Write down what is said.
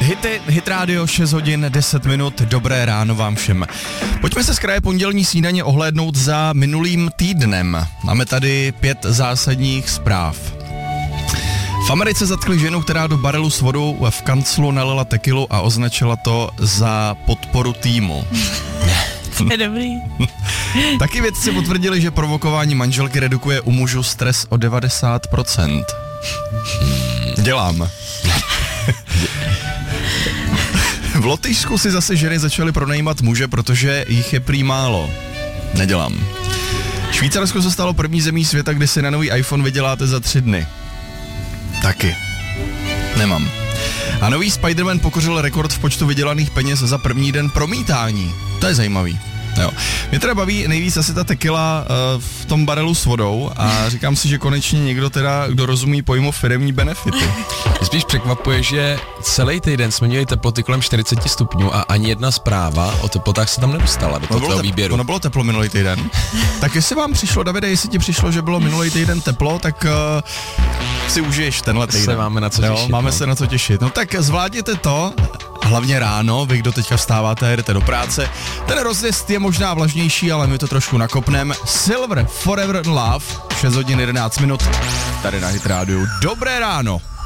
Hit Radio, 6 hodin, 10 minut, dobré ráno vám všem. Pojďme se z kraje pondělní snídaně ohlédnout za minulým týdnem. Máme tady 5 zásadních zpráv. V Americe zatkli ženu, která do barelu s vodou v kanclu nalila tekilu a označila to za podporu týmu. To je dobrý. Taky vědci potvrdili, že provokování manželky redukuje u mužů stres o 90%. Dělám. V Lotyšsku si zase ženy začaly pronajímat muže, protože jich je prý málo. Nedělám. Švýcarsko se stalo první zemí světa, kde si na nový iPhone vyděláte za 3 dny. Taky. Nemám. A nový Spider-Man pokořil rekord v počtu vydělaných peněz za první den promítání. To je zajímavý. Jo. Mě teda baví nejvíc asi ta tequila v tom barelu s vodou a říkám si, že konečně někdo teda, kdo rozumí pojmu firemní benefity. Mě spíš překvapuje, že celý týden jsme měli teploty kolem 40 stupňů a ani jedna zpráva o teplotách se tam nedostala do toho výběru. Ono bylo teplo minulý týden. Tak jestli vám přišlo, Davide, jestli ti přišlo, že bylo minulý týden teplo, tak si užiješ tenhle týden. Se máme na co těšit. Máme se na co těšit. No tak zvládněte to, hlavně ráno, vy, kdo teďka vstáváte a jdete do práce. Ten rozjezd je možná vlažnější, ale my to trošku nakopneme. Silver Forever Love, 6 hodin 11 minut, tady na Hit Radio. Dobré ráno.